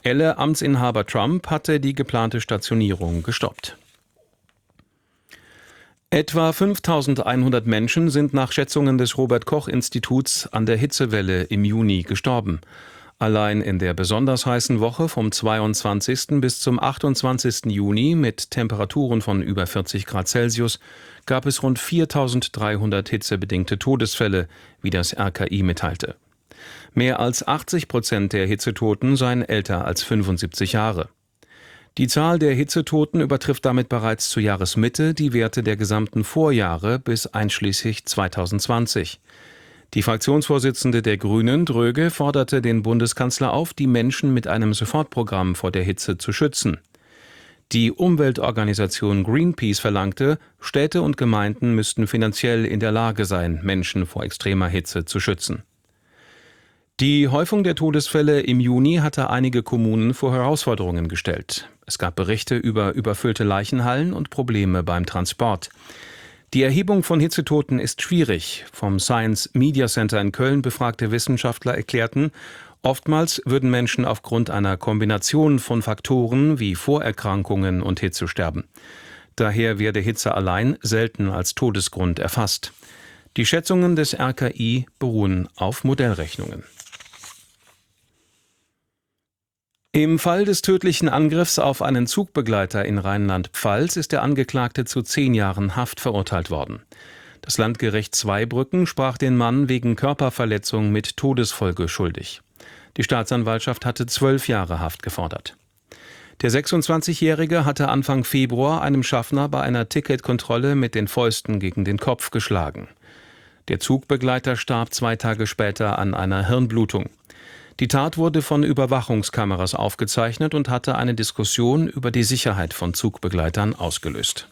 Amtsinhaber Trump hatte die geplante Stationierung gestoppt. Etwa 5.100 Menschen sind nach Schätzungen des Robert-Koch-Instituts an der Hitzewelle im Juni gestorben. Allein in der besonders heißen Woche vom 22. bis zum 28. Juni mit Temperaturen von über 40 Grad Celsius gab es rund 4.300 hitzebedingte Todesfälle, wie das RKI mitteilte. Mehr als 80% der Hitzetoten seien älter als 75 Jahre. Die Zahl der Hitzetoten übertrifft damit bereits zur Jahresmitte die Werte der gesamten Vorjahre bis einschließlich 2020. Die Fraktionsvorsitzende der Grünen, Dröge, forderte den Bundeskanzler auf, die Menschen mit einem Sofortprogramm vor der Hitze zu schützen. Die Umweltorganisation Greenpeace verlangte, Städte und Gemeinden müssten finanziell in der Lage sein, Menschen vor extremer Hitze zu schützen. Die Häufung der Todesfälle im Juni hatte einige Kommunen vor Herausforderungen gestellt. Es gab Berichte über überfüllte Leichenhallen und Probleme beim Transport. Die Erhebung von Hitzetoten ist schwierig. Vom Science Media Center in Köln befragte Wissenschaftler erklärten, oftmals würden Menschen aufgrund einer Kombination von Faktoren wie Vorerkrankungen und Hitze sterben. Daher werde Hitze allein selten als Todesgrund erfasst. Die Schätzungen des RKI beruhen auf Modellrechnungen. Im Fall des tödlichen Angriffs auf einen Zugbegleiter in Rheinland-Pfalz ist der Angeklagte zu 10 Jahren Haft verurteilt worden. Das Landgericht Zweibrücken sprach den Mann wegen Körperverletzung mit Todesfolge schuldig. Die Staatsanwaltschaft hatte 12 Jahre Haft gefordert. Der 26-Jährige hatte Anfang Februar einem Schaffner bei einer Ticketkontrolle mit den Fäusten gegen den Kopf geschlagen. Der Zugbegleiter starb 2 Tage später an einer Hirnblutung. Die Tat wurde von Überwachungskameras aufgezeichnet und hatte eine Diskussion über die Sicherheit von Zugbegleitern ausgelöst.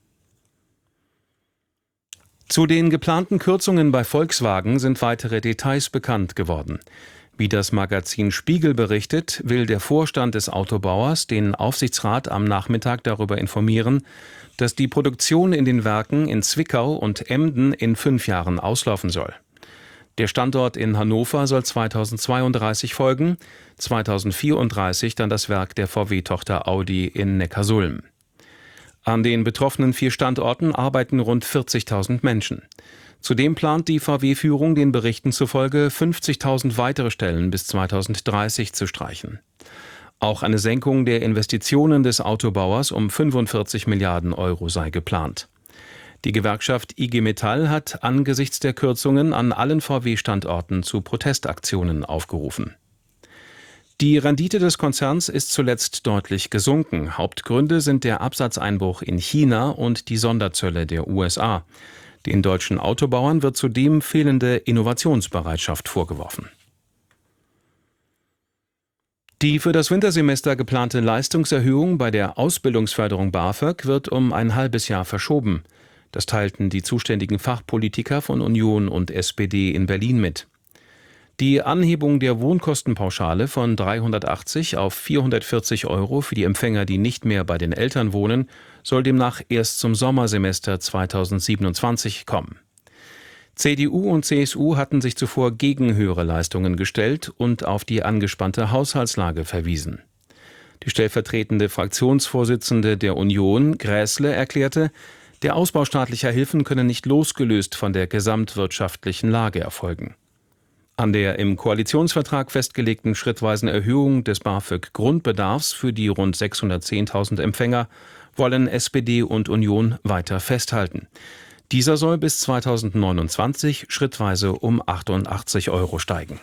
Zu den geplanten Kürzungen bei Volkswagen sind weitere Details bekannt geworden. Wie das Magazin Spiegel berichtet, will der Vorstand des Autobauers den Aufsichtsrat am Nachmittag darüber informieren, dass die Produktion in den Werken in Zwickau und Emden in 5 Jahren auslaufen soll. Der Standort in Hannover soll 2032 folgen, 2034 dann das Werk der VW-Tochter Audi in Neckarsulm. An den betroffenen 4 Standorten arbeiten rund 40.000 Menschen. Zudem plant die VW-Führung den Berichten zufolge 50.000 weitere Stellen bis 2030 zu streichen. Auch eine Senkung der Investitionen des Autobauers um 45 Milliarden Euro sei geplant. Die Gewerkschaft IG Metall hat angesichts der Kürzungen an allen VW-Standorten zu Protestaktionen aufgerufen. Die Rendite des Konzerns ist zuletzt deutlich gesunken. Hauptgründe sind der Absatzeinbruch in China und die Sonderzölle der USA. Den deutschen Autobauern wird zudem fehlende Innovationsbereitschaft vorgeworfen. Die für das Wintersemester geplante Leistungserhöhung bei der Ausbildungsförderung BAföG wird um ein halbes Jahr verschoben. Das teilten die zuständigen Fachpolitiker von Union und SPD in Berlin mit. Die Anhebung der Wohnkostenpauschale von 380 auf 440 Euro für die Empfänger, die nicht mehr bei den Eltern wohnen, soll demnach erst zum Sommersemester 2027 kommen. CDU und CSU hatten sich zuvor gegen höhere Leistungen gestellt und auf die angespannte Haushaltslage verwiesen. Die stellvertretende Fraktionsvorsitzende der Union, Gräßle, erklärte, der Ausbau staatlicher Hilfen könne nicht losgelöst von der gesamtwirtschaftlichen Lage erfolgen. An der im Koalitionsvertrag festgelegten schrittweisen Erhöhung des BAföG-Grundbedarfs für die rund 610.000 Empfänger wollen SPD und Union weiter festhalten. Dieser soll bis 2029 schrittweise um 88 Euro steigen.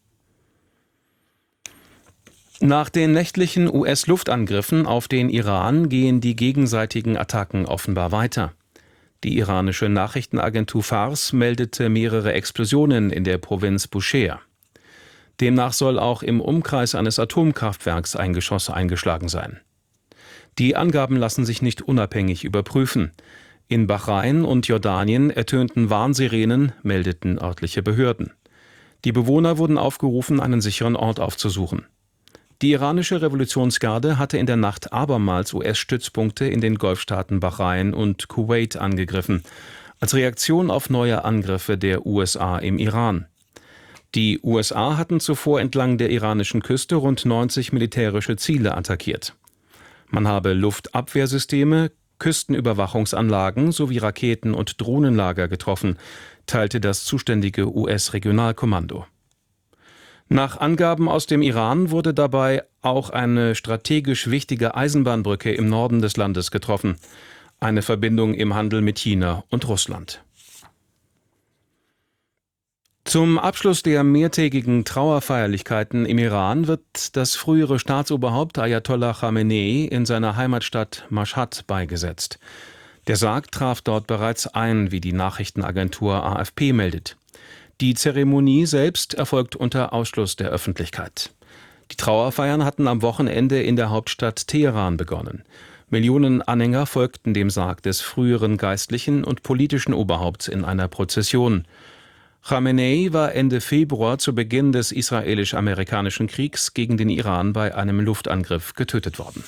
Nach den nächtlichen US-Luftangriffen auf den Iran gehen die gegenseitigen Attacken offenbar weiter. Die iranische Nachrichtenagentur Fars meldete mehrere Explosionen in der Provinz Bushehr. Demnach soll auch im Umkreis eines Atomkraftwerks ein Geschoss eingeschlagen sein. Die Angaben lassen sich nicht unabhängig überprüfen. In Bahrain und Jordanien ertönten Warnsirenen, meldeten örtliche Behörden. Die Bewohner wurden aufgerufen, einen sicheren Ort aufzusuchen. Die iranische Revolutionsgarde hatte in der Nacht abermals US-Stützpunkte in den Golfstaaten Bahrain und Kuwait angegriffen, als Reaktion auf neue Angriffe der USA im Iran. Die USA hatten zuvor entlang der iranischen Küste rund 90 militärische Ziele attackiert. Man habe Luftabwehrsysteme, Küstenüberwachungsanlagen sowie Raketen- und Drohnenlager getroffen, teilte das zuständige US-Regionalkommando. Nach Angaben aus dem Iran wurde dabei auch eine strategisch wichtige Eisenbahnbrücke im Norden des Landes getroffen, eine Verbindung im Handel mit China und Russland. Zum Abschluss der mehrtägigen Trauerfeierlichkeiten im Iran wird das frühere Staatsoberhaupt Ayatollah Khamenei in seiner Heimatstadt Mashhad beigesetzt. Der Sarg traf dort bereits ein, wie die Nachrichtenagentur AFP meldet. Die Zeremonie selbst erfolgt unter Ausschluss der Öffentlichkeit. Die Trauerfeiern hatten am Wochenende in der Hauptstadt Teheran begonnen. Millionen Anhänger folgten dem Sarg des früheren geistlichen und politischen Oberhaupts in einer Prozession. Khamenei war Ende Februar zu Beginn des israelisch-amerikanischen Kriegs gegen den Iran bei einem Luftangriff getötet worden.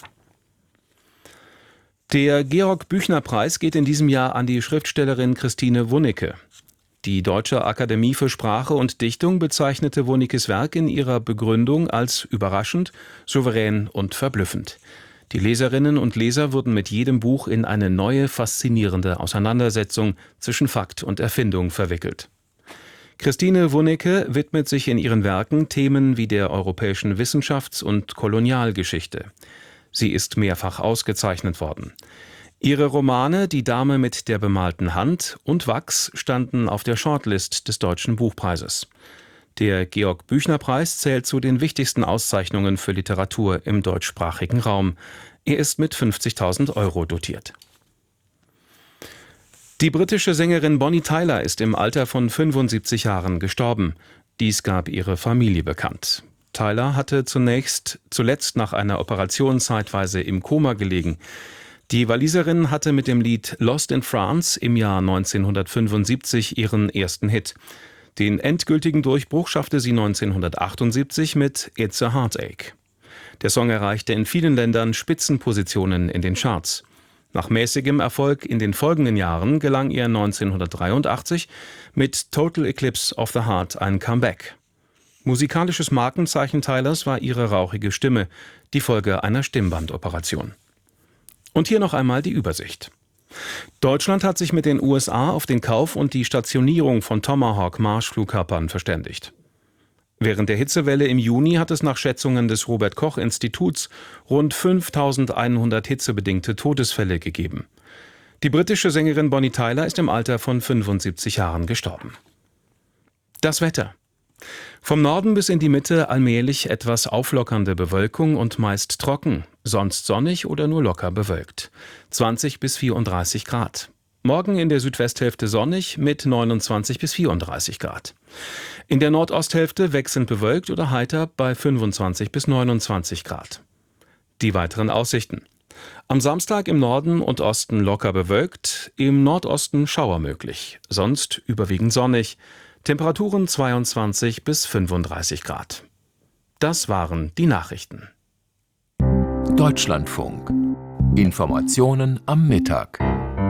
Der Georg-Büchner-Preis geht in diesem Jahr an die Schriftstellerin Christine Wunnecke. Die Deutsche Akademie für Sprache und Dichtung bezeichnete Wunnekes Werk in ihrer Begründung als überraschend, souverän und verblüffend. Die Leserinnen und Leser wurden mit jedem Buch in eine neue, faszinierende Auseinandersetzung zwischen Fakt und Erfindung verwickelt. Christine Wunnecke widmet sich in ihren Werken Themen wie der europäischen Wissenschafts- und Kolonialgeschichte. Sie ist mehrfach ausgezeichnet worden. Ihre Romane Die Dame mit der bemalten Hand und Wachs standen auf der Shortlist des Deutschen Buchpreises. Der Georg-Büchner-Preis zählt zu den wichtigsten Auszeichnungen für Literatur im deutschsprachigen Raum. Er ist mit 50.000 € dotiert. Die britische Sängerin Bonnie Tyler ist im Alter von 75 Jahren gestorben. Dies gab ihre Familie bekannt. Tyler hatte zuletzt nach einer Operation zeitweise im Koma gelegen. Die Waliserin hatte mit dem Lied Lost in France im Jahr 1975 ihren ersten Hit. Den endgültigen Durchbruch schaffte sie 1978 mit It's a Heartache. Der Song erreichte in vielen Ländern Spitzenpositionen in den Charts. Nach mäßigem Erfolg in den folgenden Jahren gelang ihr 1983 mit Total Eclipse of the Heart ein Comeback. Musikalisches Markenzeichen Tylers war ihre rauchige Stimme, die Folge einer Stimmbandoperation. Und hier noch einmal die Übersicht. Deutschland hat sich mit den USA auf den Kauf und die Stationierung von Tomahawk-Marschflugkörpern verständigt. Während der Hitzewelle im Juni hat es nach Schätzungen des Robert-Koch-Instituts rund 5.100 hitzebedingte Todesfälle gegeben. Die britische Sängerin Bonnie Tyler ist im Alter von 75 Jahren gestorben. Das Wetter. Vom Norden bis in die Mitte allmählich etwas auflockernde Bewölkung und meist trocken, sonst sonnig oder nur locker bewölkt. 20 bis 34 Grad. Morgen in der Südwesthälfte sonnig mit 29 bis 34 Grad. In der Nordosthälfte wechselnd bewölkt oder heiter bei 25 bis 29 Grad. Die weiteren Aussichten. Am Samstag im Norden und Osten locker bewölkt, im Nordosten Schauer möglich, sonst überwiegend sonnig. Temperaturen 22 bis 35 Grad. Das waren die Nachrichten. Deutschlandfunk. Informationen am Mittag.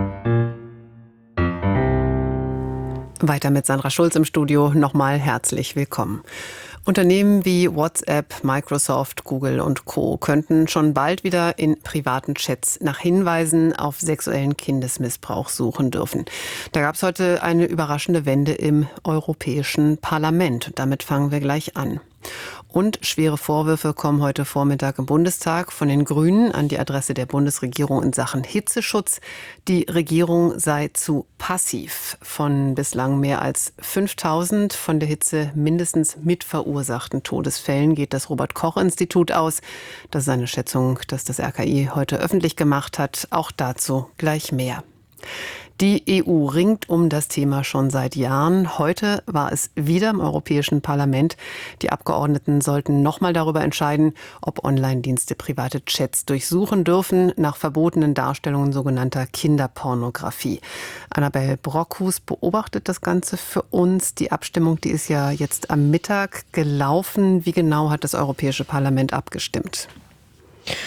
Weiter mit Sandra Schulz im Studio. Nochmal herzlich willkommen. Unternehmen wie WhatsApp, Microsoft, Google und Co. könnten schon bald wieder in privaten Chats nach Hinweisen auf sexuellen Kindesmissbrauch suchen dürfen. Da gab es heute eine überraschende Wende im Europäischen Parlament. Damit fangen wir gleich an. Und schwere Vorwürfe kommen heute Vormittag im Bundestag von den Grünen an die Adresse der Bundesregierung in Sachen Hitzeschutz. Die Regierung sei zu passiv. Von bislang mehr als 5.000 von der Hitze mindestens mitverursachten Todesfällen geht das Robert-Koch-Institut aus. Das ist eine Schätzung, dass das RKI heute öffentlich gemacht hat. Auch dazu gleich mehr. Die EU ringt um das Thema schon seit Jahren. Heute war es wieder im Europäischen Parlament. Die Abgeordneten sollten nochmal darüber entscheiden, ob Online-Dienste private Chats durchsuchen dürfen nach verbotenen Darstellungen sogenannter Kinderpornografie. Annabel Brockhus beobachtet das Ganze für uns. Die Abstimmung, die ist ja jetzt am Mittag gelaufen. Wie genau hat das Europäische Parlament abgestimmt?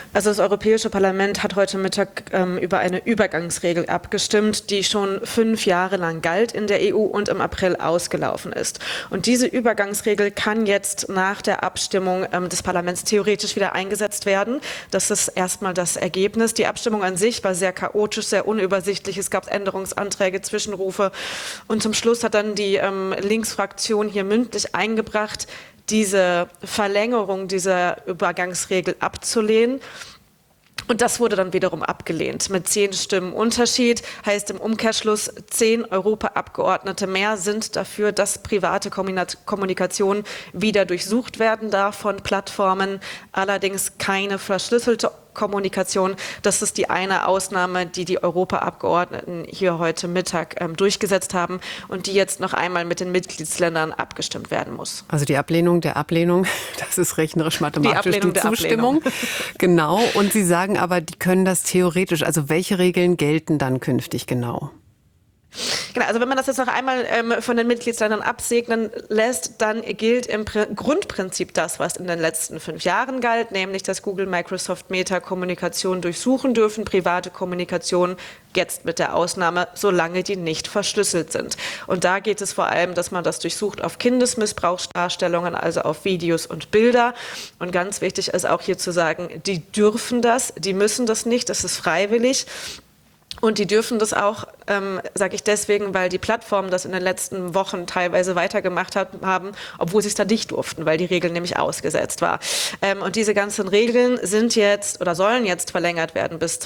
Also das Europäische Parlament hat heute Mittag über eine Übergangsregel abgestimmt, die schon 5 Jahre lang galt in der EU und im April ausgelaufen ist. Und diese Übergangsregel kann jetzt nach der Abstimmung des Parlaments theoretisch wieder eingesetzt werden. Das ist erstmal das Ergebnis. Die Abstimmung an sich war sehr chaotisch, sehr unübersichtlich. Es gab Änderungsanträge, Zwischenrufe. Und zum Schluss hat dann die Linksfraktion hier mündlich eingebracht, diese Verlängerung dieser Übergangsregel abzulehnen. Und das wurde dann wiederum abgelehnt. Mit 10 Stimmen Unterschied heißt im Umkehrschluss, 10 Europaabgeordnete mehr sind dafür, dass private Kommunikation wieder durchsucht werden darf von Plattformen. Allerdings keine verschlüsselte Kommunikation. Das ist die eine Ausnahme, die die Europaabgeordneten hier heute Mittag durchgesetzt haben und die jetzt noch einmal mit den Mitgliedsländern abgestimmt werden muss. Also die Ablehnung der Ablehnung, das ist rechnerisch-mathematisch die Zustimmung. Genau. Und Sie sagen aber, die können das theoretisch. Also welche Regeln gelten dann künftig genau? Genau, also wenn man das jetzt noch einmal von den Mitgliedsländern absegnen lässt, dann gilt im Grundprinzip das, was in den letzten 5 Jahren galt, nämlich dass Google, Microsoft, Meta Kommunikation durchsuchen dürfen, private Kommunikation, jetzt mit der Ausnahme, solange die nicht verschlüsselt sind. Und da geht es vor allem, dass man das durchsucht auf Kindesmissbrauchsdarstellungen, also auf Videos und Bilder. Und ganz wichtig ist auch hier zu sagen, die dürfen das, die müssen das nicht, das ist freiwillig. Und die dürfen das auch, sage ich deswegen, weil die Plattformen das in den letzten Wochen teilweise weitergemacht haben, obwohl sie es da nicht durften, weil die Regel nämlich ausgesetzt war. Und diese ganzen Regeln sind jetzt oder sollen jetzt verlängert werden bis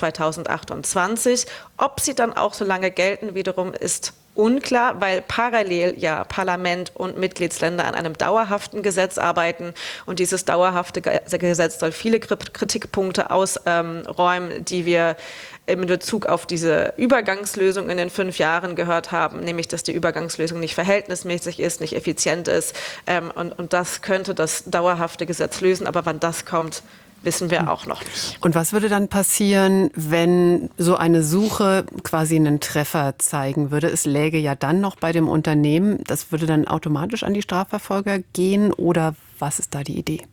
2028. Ob sie dann auch so lange gelten, wiederum ist unklar, weil parallel ja Parlament und Mitgliedsländer an einem dauerhaften Gesetz arbeiten. Und dieses dauerhafte Gesetz soll viele Kritikpunkte ausräumen, die wir in Bezug auf diese Übergangslösung in den 5 Jahren gehört haben, nämlich dass die Übergangslösung nicht verhältnismäßig ist, nicht effizient ist. Und das könnte das dauerhafte Gesetz lösen. Aber wann das kommt, wissen wir auch noch nicht. Und was würde dann passieren, wenn so eine Suche quasi einen Treffer zeigen würde? Es läge ja dann noch bei dem Unternehmen. Das würde dann automatisch an die Strafverfolger gehen oder was ist da die Idee?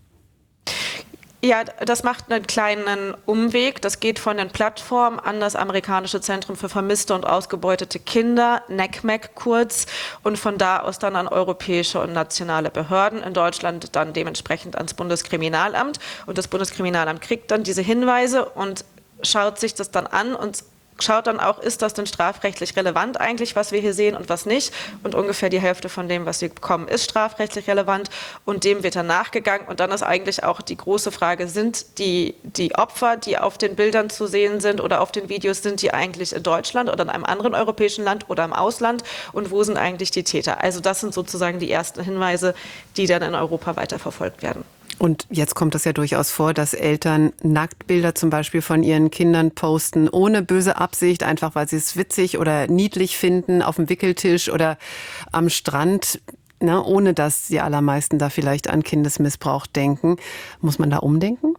Ja, das macht einen kleinen Umweg. Das geht von den Plattformen an das amerikanische Zentrum für vermisste und ausgebeutete Kinder, NCMEC kurz, und von da aus dann an europäische und nationale Behörden. In Deutschland dann dementsprechend ans Bundeskriminalamt. Und das Bundeskriminalamt kriegt dann diese Hinweise und schaut sich das dann an und schaut dann auch, ist das denn strafrechtlich relevant eigentlich, was wir hier sehen und was nicht. Und ungefähr die Hälfte von dem, was wir bekommen, ist strafrechtlich relevant und dem wird dann nachgegangen. Und dann ist eigentlich auch die große Frage, sind die Opfer, die auf den Bildern zu sehen sind oder auf den Videos, sind die eigentlich in Deutschland oder in einem anderen europäischen Land oder im Ausland und wo sind eigentlich die Täter? Also das sind sozusagen die ersten Hinweise, die dann in Europa weiterverfolgt werden. Und jetzt kommt es ja durchaus vor, dass Eltern Nacktbilder zum Beispiel von ihren Kindern posten, ohne böse Absicht, einfach weil sie es witzig oder niedlich finden, auf dem Wickeltisch oder am Strand, ohne dass die allermeisten da vielleicht an Kindesmissbrauch denken. Muss man da umdenken?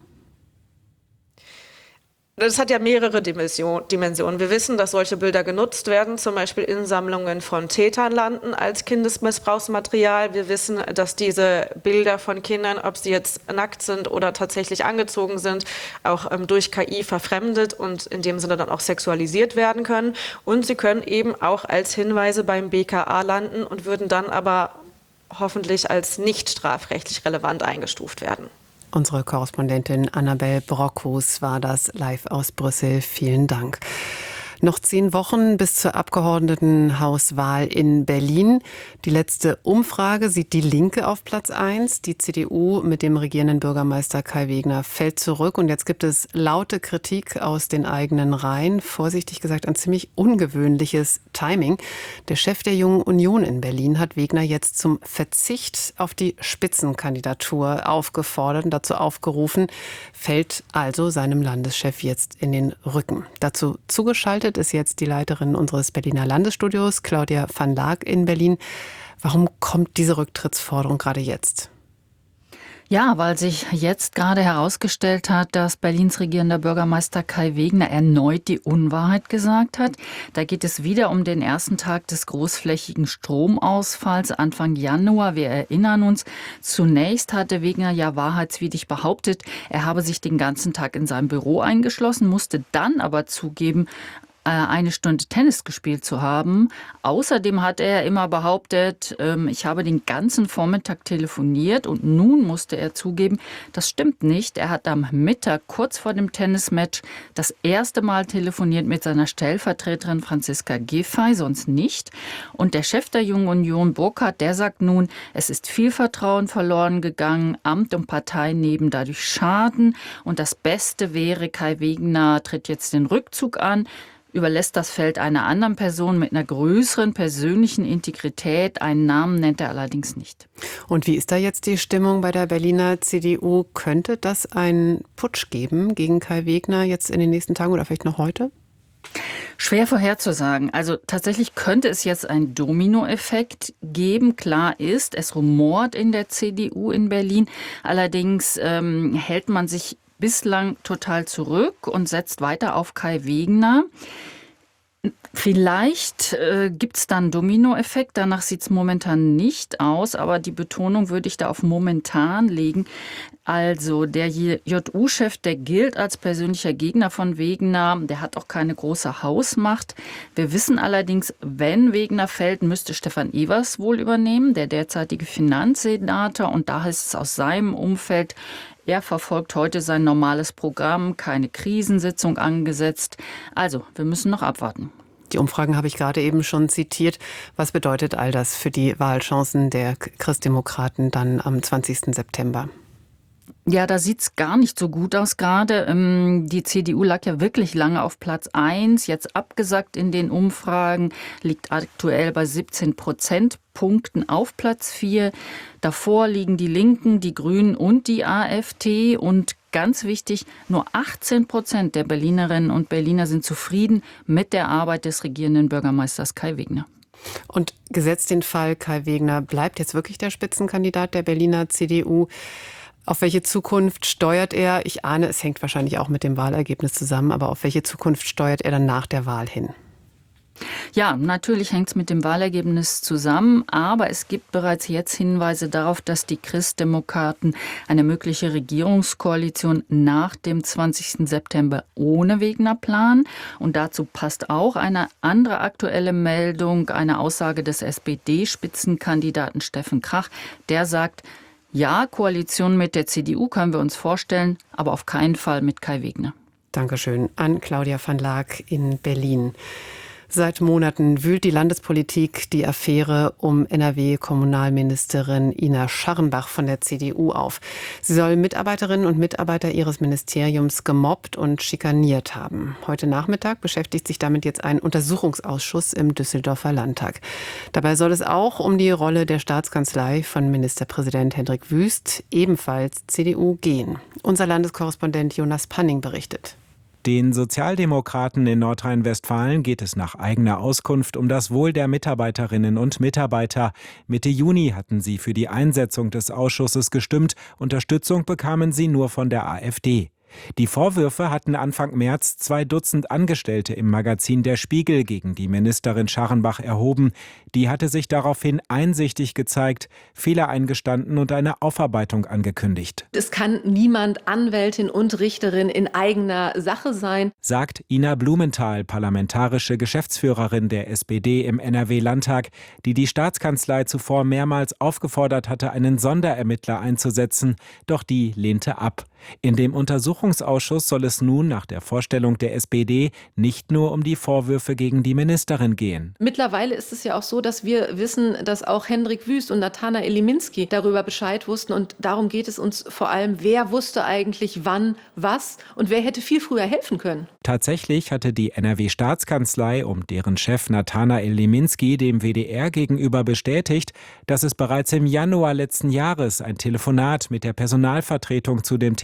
Das hat ja mehrere Dimensionen. Wir wissen, dass solche Bilder genutzt werden, zum Beispiel in Sammlungen von Tätern landen als Kindesmissbrauchsmaterial. Wir wissen, dass diese Bilder von Kindern, ob sie jetzt nackt sind oder tatsächlich angezogen sind, auch durch KI verfremdet und in dem Sinne dann auch sexualisiert werden können. Und sie können eben auch als Hinweise beim BKA landen und würden dann aber hoffentlich als nicht strafrechtlich relevant eingestuft werden. Unsere Korrespondentin Annabel Brockhus war das live aus Brüssel. Vielen Dank. Noch 10 Wochen bis zur Abgeordnetenhauswahl in Berlin. Die letzte Umfrage sieht die Linke auf Platz 1. Die CDU mit dem regierenden Bürgermeister Kai Wegner fällt zurück. Und jetzt gibt es laute Kritik aus den eigenen Reihen. Vorsichtig gesagt ein ziemlich ungewöhnliches Timing. Der Chef der Jungen Union in Berlin hat Wegner jetzt zum Verzicht auf die Spitzenkandidatur aufgefordert und dazu aufgerufen, fällt also seinem Landeschef jetzt in den Rücken. Dazu zugeschaltet ist jetzt die Leiterin unseres Berliner Landesstudios, Claudia van Laak in Berlin. Warum kommt diese Rücktrittsforderung gerade jetzt? Ja, weil sich jetzt gerade herausgestellt hat, dass Berlins regierender Bürgermeister Kai Wegner erneut die Unwahrheit gesagt hat. Da geht es wieder um den ersten Tag des großflächigen Stromausfalls Anfang Januar. Wir erinnern uns, zunächst hatte Wegner ja wahrheitswidrig behauptet, er habe sich den ganzen Tag in seinem Büro eingeschlossen, musste dann aber zugeben, eine Stunde Tennis gespielt zu haben. Außerdem hat er immer behauptet, ich habe den ganzen Vormittag telefoniert und nun musste er zugeben, das stimmt nicht. Er hat am Mittag kurz vor dem Tennismatch das erste Mal telefoniert mit seiner Stellvertreterin Franziska Giffey, sonst nicht. Und der Chef der Jungen Union, Burkhardt, der sagt nun, es ist viel Vertrauen verloren gegangen, Amt und Partei nehmen dadurch Schaden und das Beste wäre, Kai Wegner tritt jetzt den Rückzug an, überlässt das Feld einer anderen Person mit einer größeren persönlichen Integrität. Einen Namen nennt er allerdings nicht. Und wie ist da jetzt die Stimmung bei der Berliner CDU? Könnte das einen Putsch geben gegen Kai Wegner jetzt in den nächsten Tagen oder vielleicht noch heute? Schwer vorherzusagen. Also tatsächlich könnte es jetzt einen Dominoeffekt geben. Klar ist, es rumort in der CDU in Berlin. Allerdings hält man sich bislang total zurück und setzt weiter auf Kai Wegner. Vielleicht gibt es dann einen Dominoeffekt, danach sieht es momentan nicht aus, aber die Betonung würde ich da auf momentan legen. Also der JU-Chef, der gilt als persönlicher Gegner von Wegner, der hat auch keine große Hausmacht. Wir wissen allerdings, wenn Wegner fällt, müsste Stefan Evers wohl übernehmen, der derzeitige Finanzsenator, und da heißt es aus seinem Umfeld, er verfolgt heute sein normales Programm, keine Krisensitzung angesetzt. Also, wir müssen noch abwarten. Die Umfragen habe ich gerade eben schon zitiert. Was bedeutet all das für die Wahlchancen der Christdemokraten dann am 20. September? Ja, da sieht's gar nicht so gut aus gerade. Die CDU lag ja wirklich lange auf Platz 1, jetzt abgesackt in den Umfragen, liegt aktuell bei 17 Prozentpunkten auf Platz 4. Davor liegen die Linken, die Grünen und die AfD. Und ganz wichtig, nur 18% der Berlinerinnen und Berliner sind zufrieden mit der Arbeit des regierenden Bürgermeisters Kai Wegner. Und gesetzt den Fall, Kai Wegner bleibt jetzt wirklich der Spitzenkandidat der Berliner CDU. Auf welche Zukunft steuert er? Ich ahne, es hängt wahrscheinlich auch mit dem Wahlergebnis zusammen, aber auf welche Zukunft steuert er dann nach der Wahl hin? Ja, natürlich hängt es mit dem Wahlergebnis zusammen, aber es gibt bereits jetzt Hinweise darauf, dass die Christdemokraten eine mögliche Regierungskoalition nach dem 20. September ohne Wegner planen. Und dazu passt auch eine andere aktuelle Meldung, eine Aussage des SPD-Spitzenkandidaten Steffen Krach, der sagt, ja, Koalition mit der CDU können wir uns vorstellen, aber auf keinen Fall mit Kai Wegner. Dankeschön an Claudia van Laak in Berlin. Seit Monaten wühlt die Landespolitik die Affäre um NRW-Kommunalministerin Ina Scharrenbach von der CDU auf. Sie soll Mitarbeiterinnen und Mitarbeiter ihres Ministeriums gemobbt und schikaniert haben. Heute Nachmittag beschäftigt sich damit jetzt ein Untersuchungsausschuss im Düsseldorfer Landtag. Dabei soll es auch um die Rolle der Staatskanzlei von Ministerpräsident Hendrik Wüst, ebenfalls CDU, gehen. Unser Landeskorrespondent Jonas Panning berichtet. Den Sozialdemokraten in Nordrhein-Westfalen geht es nach eigener Auskunft um das Wohl der Mitarbeiterinnen und Mitarbeiter. Mitte Juni hatten sie für die Einsetzung des Ausschusses gestimmt. Unterstützung bekamen sie nur von der AfD. Die Vorwürfe hatten Anfang März 2 Dutzend Angestellte im Magazin Der Spiegel gegen die Ministerin Scharrenbach erhoben. Die hatte sich daraufhin einsichtig gezeigt, Fehler eingestanden und eine Aufarbeitung angekündigt. Es kann niemand Anwältin und Richterin in eigener Sache sein, sagt Ina Blumenthal, parlamentarische Geschäftsführerin der SPD im NRW-Landtag, die die Staatskanzlei zuvor mehrmals aufgefordert hatte, einen Sonderermittler einzusetzen, doch die lehnte ab. In dem Untersuchungsausschuss soll es nun nach der Vorstellung der SPD nicht nur um die Vorwürfe gegen die Ministerin gehen. Mittlerweile ist es ja auch so, dass wir wissen, dass auch Hendrik Wüst und Nathanael Liminski darüber Bescheid wussten. Und darum geht es uns vor allem, wer wusste eigentlich wann was und wer hätte viel früher helfen können. Tatsächlich hatte die NRW-Staatskanzlei um deren Chef Nathanael Liminski dem WDR gegenüber bestätigt, dass es bereits im Januar letzten Jahres ein Telefonat mit der Personalvertretung zu dem Thema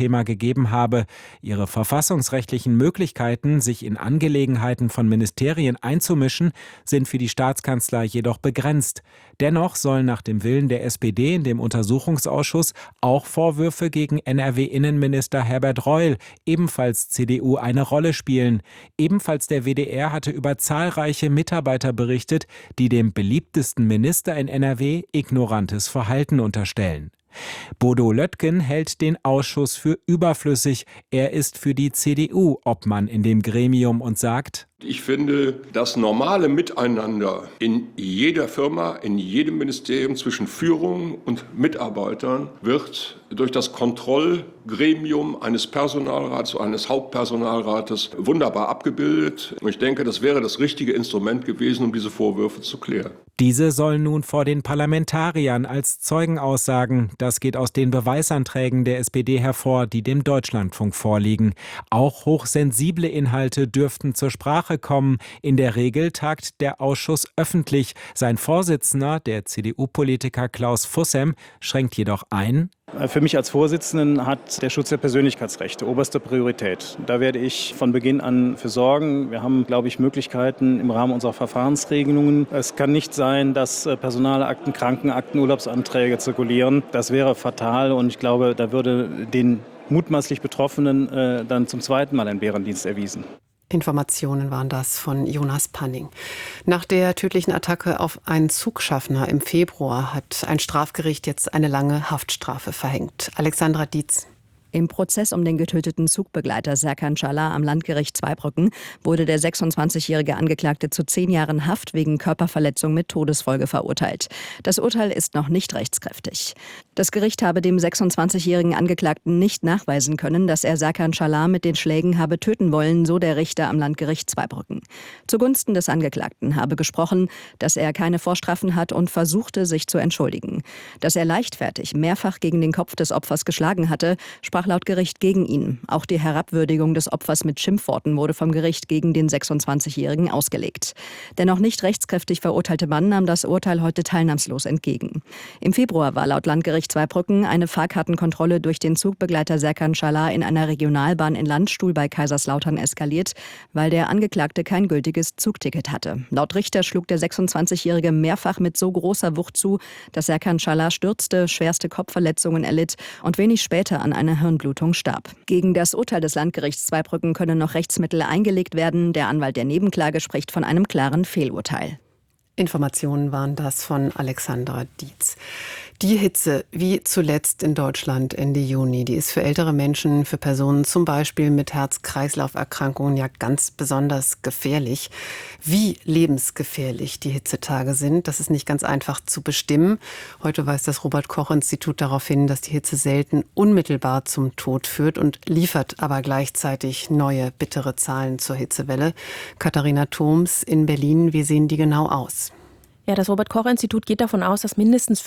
Thema gegeben habe. Ihre verfassungsrechtlichen Möglichkeiten, sich in Angelegenheiten von Ministerien einzumischen, sind für die Staatskanzler jedoch begrenzt. Dennoch sollen nach dem Willen der SPD in dem Untersuchungsausschuss auch Vorwürfe gegen NRW-Innenminister Herbert Reul, ebenfalls CDU, eine Rolle spielen. Ebenfalls der WDR hatte über zahlreiche Mitarbeiter berichtet, die dem beliebtesten Minister in NRW ignorantes Verhalten unterstellen. Bodo Löttgen hält den Ausschuss für überflüssig. Er ist für die CDU Obmann in dem Gremium und sagt: Ich finde, das normale Miteinander in jeder Firma, in jedem Ministerium zwischen Führung und Mitarbeitern wird durch das Kontrollgremium eines Personalrats, eines Hauptpersonalrates wunderbar abgebildet. Und ich denke, das wäre das richtige Instrument gewesen, um diese Vorwürfe zu klären. Diese sollen nun vor den Parlamentariern als Zeugen aussagen. Das geht aus den Beweisanträgen der SPD hervor, die dem Deutschlandfunk vorliegen. Auch hochsensible Inhalte dürften zur Sprache kommen. In der Regel tagt der Ausschuss öffentlich. Sein Vorsitzender, der CDU-Politiker Klaus Fussem, schränkt jedoch ein: Für mich als Vorsitzenden hat der Schutz der Persönlichkeitsrechte oberste Priorität. Da werde ich von Beginn an für sorgen. Wir haben, glaube ich, Möglichkeiten im Rahmen unserer Verfahrensregelungen. Es kann nicht sein, dass Personalakten, Krankenakten, Urlaubsanträge zirkulieren. Das wäre fatal und ich glaube, da würde den mutmaßlich Betroffenen dann zum zweiten Mal ein Bärendienst erwiesen. Informationen waren das von Jonas Panning. Nach der tödlichen Attacke auf einen Zugschaffner im Februar hat ein Strafgericht jetzt eine lange Haftstrafe verhängt. Alexandra Dietz. Im Prozess um den getöteten Zugbegleiter Serkan Çalar am Landgericht Zweibrücken wurde der 26-jährige Angeklagte zu 10 Jahren Haft wegen Körperverletzung mit Todesfolge verurteilt. Das Urteil ist noch nicht rechtskräftig. Das Gericht habe dem 26-jährigen Angeklagten nicht nachweisen können, dass er Serkan Çalar mit den Schlägen habe töten wollen, so der Richter am Landgericht Zweibrücken. Zugunsten des Angeklagten habe gesprochen, dass er keine Vorstrafen hat und versuchte, sich zu entschuldigen. Dass er leichtfertig mehrfach gegen den Kopf des Opfers geschlagen hatte, sprach laut Gericht gegen ihn. Auch die Herabwürdigung des Opfers mit Schimpfworten wurde vom Gericht gegen den 26-Jährigen ausgelegt. Der noch nicht rechtskräftig verurteilte Mann nahm das Urteil heute teilnahmslos entgegen. Im Februar war laut Landgericht Zweibrücken eine Fahrkartenkontrolle durch den Zugbegleiter Serkan Çalar in einer Regionalbahn in Landstuhl bei Kaiserslautern eskaliert, weil der Angeklagte kein gültiges Zugticket hatte. Laut Richter schlug der 26-Jährige mehrfach mit so großer Wucht zu, dass Serkan Çalar stürzte, schwerste Kopfverletzungen erlitt und wenig später an einer Hirnblutung starb. Gegen das Urteil des Landgerichts Zweibrücken können noch Rechtsmittel eingelegt werden. Der Anwalt der Nebenklage spricht von einem klaren Fehlurteil. Informationen waren das von Alexandra Dietz. Die Hitze, wie zuletzt in Deutschland Ende Juni, die ist für ältere Menschen, für Personen zum Beispiel mit Herz-Kreislauf-Erkrankungen ja ganz besonders gefährlich. Wie lebensgefährlich die Hitzetage sind, das ist nicht ganz einfach zu bestimmen. Heute weist das Robert-Koch-Institut darauf hin, dass die Hitze selten unmittelbar zum Tod führt und liefert aber gleichzeitig neue bittere Zahlen zur Hitzewelle. Katharina Thoms in Berlin, wie sehen die genau aus? Ja, das Robert-Koch-Institut geht davon aus, dass mindestens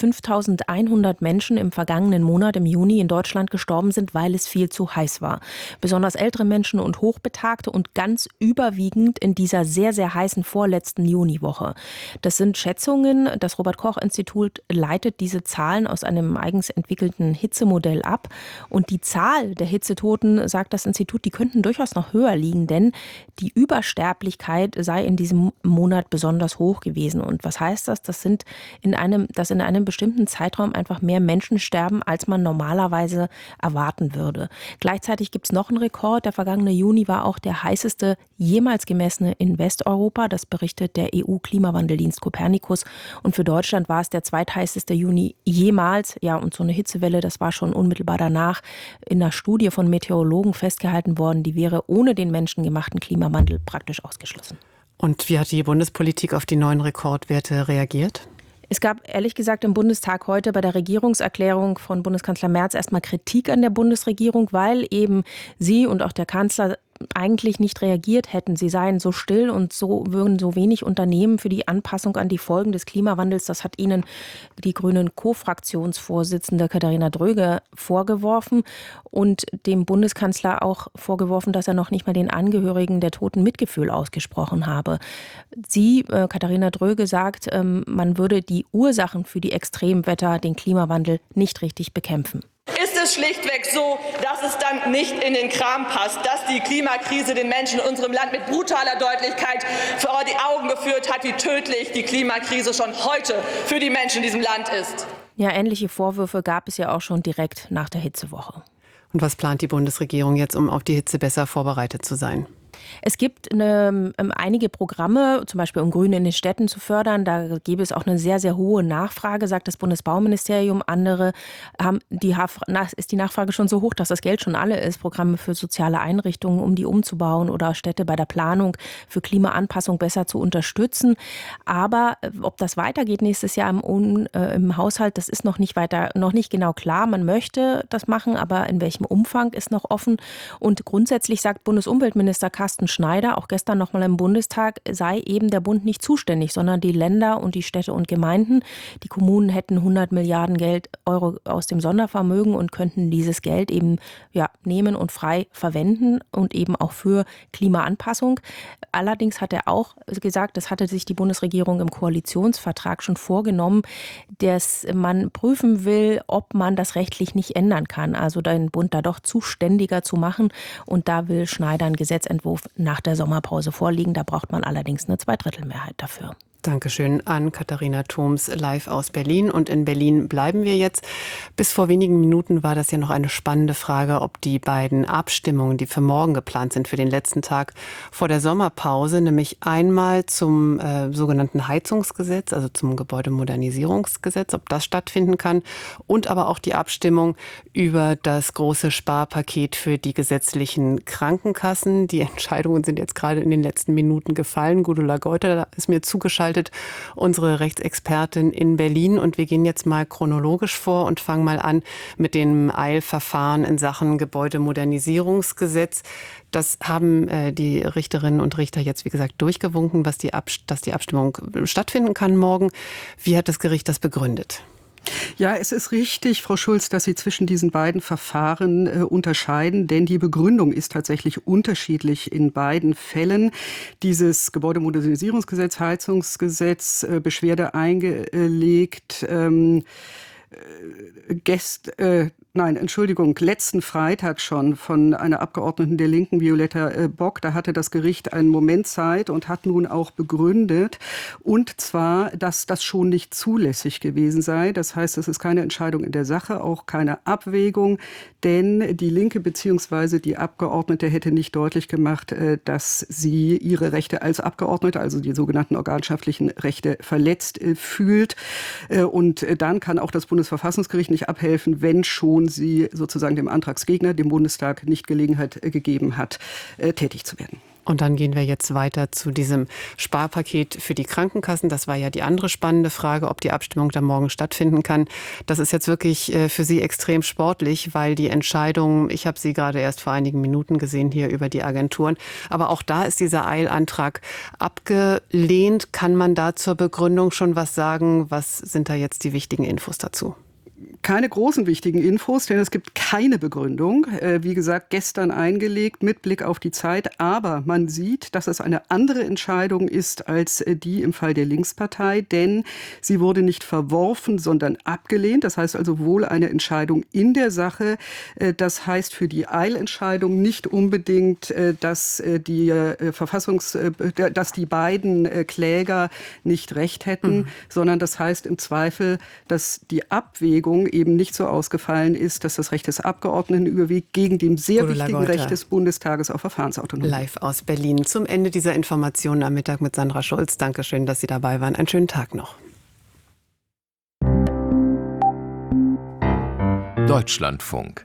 5.100 Menschen im vergangenen Monat im Juni in Deutschland gestorben sind, weil es viel zu heiß war. Besonders ältere Menschen und Hochbetagte und ganz überwiegend in dieser sehr, sehr heißen vorletzten Juniwoche. Das sind Schätzungen. Das Robert-Koch-Institut leitet diese Zahlen aus einem eigens entwickelten Hitzemodell ab. Und die Zahl der Hitzetoten, sagt das Institut, die könnten durchaus noch höher liegen, denn die Übersterblichkeit sei in diesem Monat besonders hoch gewesen. Und was heißt das? Dass in einem bestimmten Zeitraum einfach mehr Menschen sterben, als man normalerweise erwarten würde. Gleichzeitig gibt es noch einen Rekord. Der vergangene Juni war auch der heißeste jemals gemessene in Westeuropa. Das berichtet der EU-Klimawandeldienst Copernicus. Und für Deutschland war es der zweitheißeste Juni jemals. Ja, und so eine Hitzewelle, das war schon unmittelbar danach in einer Studie von Meteorologen festgehalten worden. Die wäre ohne den menschengemachten Klimawandel praktisch ausgeschlossen. Und wie hat die Bundespolitik auf die neuen Rekordwerte reagiert? Es gab ehrlich gesagt im Bundestag heute bei der Regierungserklärung von Bundeskanzler Merz erstmal Kritik an der Bundesregierung, weil eben sie und auch der Kanzler eigentlich nicht reagiert hätten. Sie seien so still und würden so wenig unternehmen für die Anpassung an die Folgen des Klimawandels. Das hat ihnen die Grünen Co-Fraktionsvorsitzende Katharina Dröge vorgeworfen und dem Bundeskanzler auch vorgeworfen, dass er noch nicht mal den Angehörigen der Toten Mitgefühl ausgesprochen habe. Sie, Katharina Dröge, sagt, man würde die Ursachen für die Extremwetter, den Klimawandel, nicht richtig bekämpfen. Ist es ist schlichtweg so, dass es dann nicht in den Kram passt, dass die Klimakrise den Menschen in unserem Land mit brutaler Deutlichkeit vor die Augen geführt hat, wie tödlich die Klimakrise schon heute für die Menschen in diesem Land ist. Ja, ähnliche Vorwürfe gab es ja auch schon direkt nach der Hitzewoche. Und was plant die Bundesregierung jetzt, um auf die Hitze besser vorbereitet zu sein? Es gibt einige Programme, zum Beispiel um Grün in den Städten zu fördern. Da gäbe es auch eine sehr, sehr hohe Nachfrage, sagt das Bundesbauministerium. Andere ist die Nachfrage schon so hoch, dass das Geld schon alle ist. Programme für soziale Einrichtungen, um die umzubauen oder Städte bei der Planung für Klimaanpassung besser zu unterstützen. Aber ob das weitergeht nächstes Jahr im Haushalt, das ist noch nicht genau klar. Man möchte das machen, aber in welchem Umfang ist noch offen. Und grundsätzlich sagt Bundesumweltminister Carsten Schneider, auch gestern noch mal im Bundestag, sei eben der Bund nicht zuständig, sondern die Länder und die Städte und Gemeinden. Die Kommunen hätten 100 Milliarden Euro aus dem Sondervermögen und könnten dieses Geld eben nehmen und frei verwenden und eben auch für Klimaanpassung. Allerdings hat er auch gesagt, das hatte sich die Bundesregierung im Koalitionsvertrag schon vorgenommen, dass man prüfen will, ob man das rechtlich nicht ändern kann. Also den Bund da doch zuständiger zu machen. Und da will Schneider einen Gesetzentwurf nach der Sommerpause vorliegen. Da braucht man allerdings eine Zweidrittelmehrheit dafür. Dankeschön an Katharina Thoms live aus Berlin. Und in Berlin bleiben wir jetzt. Bis vor wenigen Minuten war das ja noch eine spannende Frage, ob die beiden Abstimmungen, die für morgen geplant sind, für den letzten Tag vor der Sommerpause, nämlich einmal zum sogenannten Heizungsgesetz, also zum Gebäudemodernisierungsgesetz, ob das stattfinden kann, und aber auch die Abstimmung über das große Sparpaket für die gesetzlichen Krankenkassen. Die Entscheidungen sind jetzt gerade in den letzten Minuten gefallen. Gudula Geuter ist mir zugeschaltet, unsere Rechtsexpertin in Berlin. Und wir gehen jetzt mal chronologisch vor und fangen mal an mit dem Eilverfahren in Sachen Gebäudemodernisierungsgesetz. Das haben die Richterinnen und Richter jetzt, wie gesagt, durchgewunken, dass die Abstimmung stattfinden kann morgen. Wie hat das Gericht das begründet? Ja, es ist richtig, Frau Schulz, dass Sie zwischen diesen beiden Verfahren unterscheiden, denn die Begründung ist tatsächlich unterschiedlich in beiden Fällen. Dieses Gebäudemodernisierungsgesetz, Heizungsgesetz, Beschwerde eingelegt, letzten Freitag schon von einer Abgeordneten der Linken, Violetta Bock. Da hatte das Gericht einen Moment Zeit und hat nun auch begründet. Und zwar, dass das schon nicht zulässig gewesen sei. Das heißt, es ist keine Entscheidung in der Sache, auch keine Abwägung. Denn die Linke bzw. die Abgeordnete hätte nicht deutlich gemacht, dass sie ihre Rechte als Abgeordnete, also die sogenannten organschaftlichen Rechte, verletzt fühlt. Und dann kann auch das Bundesverfassungsgericht nicht abhelfen, wenn schon sie sozusagen dem Antragsgegner, dem Bundestag, nicht Gelegenheit gegeben hat, tätig zu werden. Und dann gehen wir jetzt weiter zu diesem Sparpaket für die Krankenkassen. Das war ja die andere spannende Frage, ob die Abstimmung da morgen stattfinden kann. Das ist jetzt wirklich für Sie extrem sportlich, weil die Entscheidung, ich habe sie gerade erst vor einigen Minuten gesehen hier über die Agenturen, aber auch da ist dieser Eilantrag abgelehnt. Kann man da zur Begründung schon was sagen? Was sind da jetzt die wichtigen Infos dazu? Keine großen wichtigen Infos, denn es gibt keine Begründung. Wie gesagt, gestern eingelegt mit Blick auf die Zeit. Aber man sieht, dass es eine andere Entscheidung ist als die im Fall der Linkspartei. Denn sie wurde nicht verworfen, sondern abgelehnt. Das heißt also wohl eine Entscheidung in der Sache. Das heißt für die Eilentscheidung nicht unbedingt, dass die dass die beiden Kläger nicht recht hätten, sondern das heißt im Zweifel, dass die Abwägung eben nicht so ausgefallen ist, dass das Recht des Abgeordneten überwiegt gegen dem sehr wichtigen Recht des Bundestages auf Verfahrensautonomie. Live aus Berlin zum Ende dieser Informationen am Mittag mit Sandra Schulz. Dankeschön, dass Sie dabei waren. Einen schönen Tag noch. Deutschlandfunk.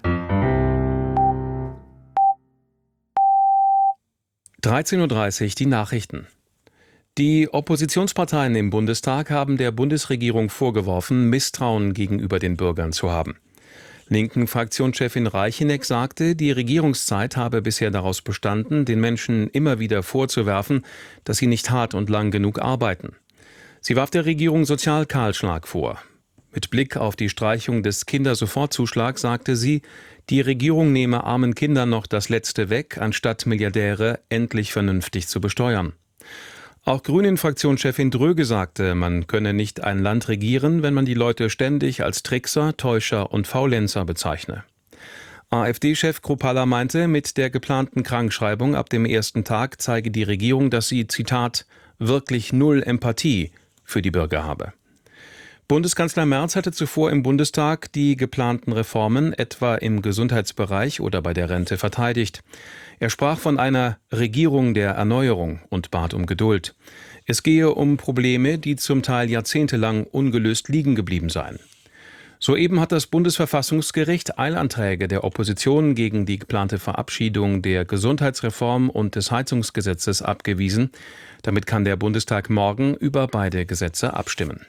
13:30 Uhr die Nachrichten. Die Oppositionsparteien im Bundestag haben der Bundesregierung vorgeworfen, Misstrauen gegenüber den Bürgern zu haben. Linken Fraktionschefin Reicheneck sagte, die Regierungszeit habe bisher daraus bestanden, den Menschen immer wieder vorzuwerfen, dass sie nicht hart und lang genug arbeiten. Sie warf der Regierung Sozialkahlschlag vor. Mit Blick auf die Streichung des Kindersofortzuschlags sagte sie, die Regierung nehme armen Kindern noch das Letzte weg, anstatt Milliardäre endlich vernünftig zu besteuern. Auch Grünen-Fraktionschefin Dröge sagte, man könne nicht ein Land regieren, wenn man die Leute ständig als Trickser, Täuscher und Faulenzer bezeichne. AfD-Chef Kruppalla meinte, mit der geplanten Krankschreibung ab dem ersten Tag zeige die Regierung, dass sie, Zitat, wirklich null Empathie für die Bürger habe. Bundeskanzler Merz hatte zuvor im Bundestag die geplanten Reformen etwa im Gesundheitsbereich oder bei der Rente verteidigt. Er sprach von einer Regierung der Erneuerung und bat um Geduld. Es gehe um Probleme, die zum Teil jahrzehntelang ungelöst liegen geblieben seien. Soeben hat das Bundesverfassungsgericht Eilanträge der Opposition gegen die geplante Verabschiedung der Gesundheitsreform und des Heizungsgesetzes abgewiesen. Damit kann der Bundestag morgen über beide Gesetze abstimmen.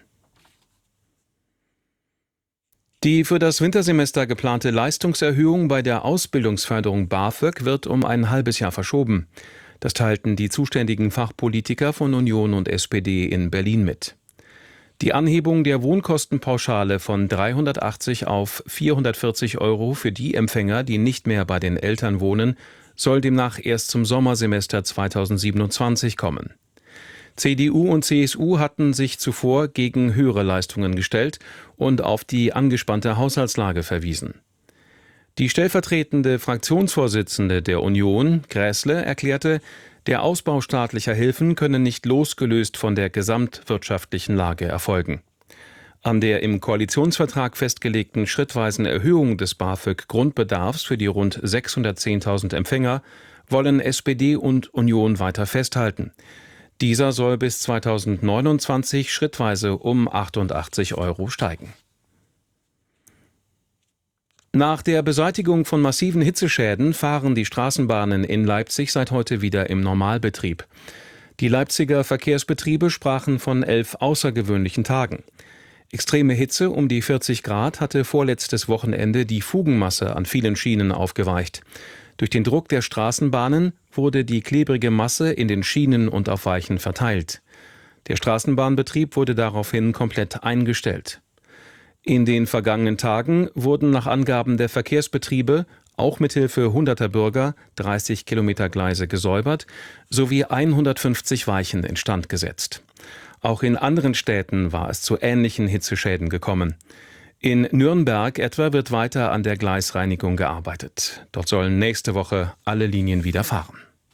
Die für das Wintersemester geplante Leistungserhöhung bei der Ausbildungsförderung BAföG wird um ein halbes Jahr verschoben. Das teilten die zuständigen Fachpolitiker von Union und SPD in Berlin mit. Die Anhebung der Wohnkostenpauschale von 380 auf 440 € für die Empfänger, die nicht mehr bei den Eltern wohnen, soll demnach erst zum Sommersemester 2027 kommen. CDU und CSU hatten sich zuvor gegen höhere Leistungen gestellt und auf die angespannte Haushaltslage verwiesen. Die stellvertretende Fraktionsvorsitzende der Union, Gräßle, erklärte, der Ausbau staatlicher Hilfen könne nicht losgelöst von der gesamtwirtschaftlichen Lage erfolgen. An der im Koalitionsvertrag festgelegten schrittweisen Erhöhung des BAföG-Grundbedarfs für die rund 610.000 Empfänger wollen SPD und Union weiter festhalten. Dieser soll bis 2029 schrittweise um 88 € steigen. Nach der Beseitigung von massiven Hitzeschäden fahren die Straßenbahnen in Leipzig seit heute wieder im Normalbetrieb. Die Leipziger Verkehrsbetriebe sprachen von 11 außergewöhnlichen Tagen. Extreme Hitze um die 40 Grad hatte vorletztes Wochenende die Fugenmasse an vielen Schienen aufgeweicht. Durch den Druck der Straßenbahnen wurde die klebrige Masse in den Schienen und auf Weichen verteilt. Der Straßenbahnbetrieb wurde daraufhin komplett eingestellt. In den vergangenen Tagen wurden nach Angaben der Verkehrsbetriebe auch mithilfe hunderter Bürger 30 Kilometer Gleise gesäubert sowie 150 Weichen instand gesetzt. Auch in anderen Städten war es zu ähnlichen Hitzeschäden gekommen. In Nürnberg etwa wird weiter an der Gleisreinigung gearbeitet. Dort sollen nächste Woche alle Linien wieder fahren.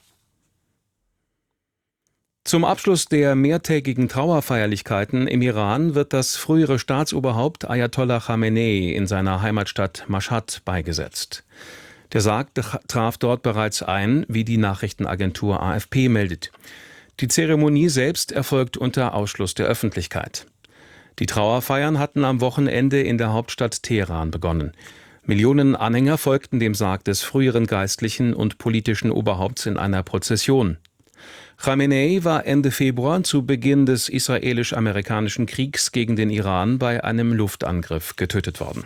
Zum Abschluss der mehrtägigen Trauerfeierlichkeiten im Iran wird das frühere Staatsoberhaupt Ayatollah Khamenei in seiner Heimatstadt Mashhad beigesetzt. Der Sarg traf dort bereits ein, wie die Nachrichtenagentur AFP meldet. Die Zeremonie selbst erfolgt unter Ausschluss der Öffentlichkeit. Die Trauerfeiern hatten am Wochenende in der Hauptstadt Teheran begonnen. Millionen Anhänger folgten dem Sarg des früheren geistlichen und politischen Oberhaupts in einer Prozession. Khamenei war Ende Februar zu Beginn des israelisch-amerikanischen Kriegs gegen den Iran bei einem Luftangriff getötet worden.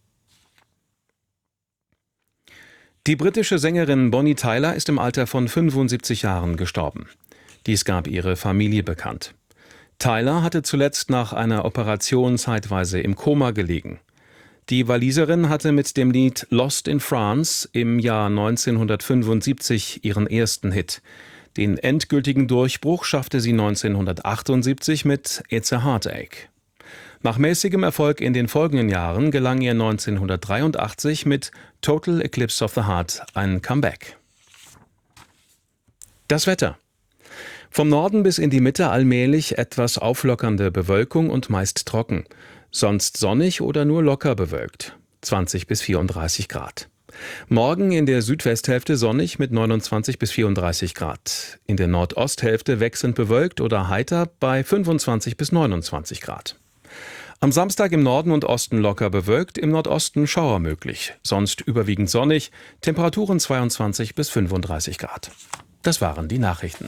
Die britische Sängerin Bonnie Tyler ist im Alter von 75 Jahren gestorben. Dies gab ihre Familie bekannt. Tyler hatte zuletzt nach einer Operation zeitweise im Koma gelegen. Die Waliserin hatte mit dem Lied Lost in France im Jahr 1975 ihren ersten Hit. Den endgültigen Durchbruch schaffte sie 1978 mit It's a Heartache. Nach mäßigem Erfolg in den folgenden Jahren gelang ihr 1983 mit Total Eclipse of the Heart ein Comeback. Das Wetter. Vom Norden bis in die Mitte allmählich etwas auflockernde Bewölkung und meist trocken. Sonst sonnig oder nur locker bewölkt. 20 bis 34 Grad. Morgen in der Südwesthälfte sonnig mit 29 bis 34 Grad. In der Nordosthälfte wechselnd bewölkt oder heiter bei 25 bis 29 Grad. Am Samstag im Norden und Osten locker bewölkt, im Nordosten Schauer möglich. Sonst überwiegend sonnig, Temperaturen 22 bis 35 Grad. Das waren die Nachrichten.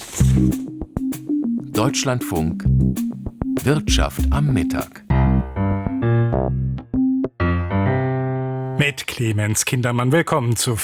Deutschlandfunk Wirtschaft am Mittag. Mit Clemens Kindermann. Willkommen zu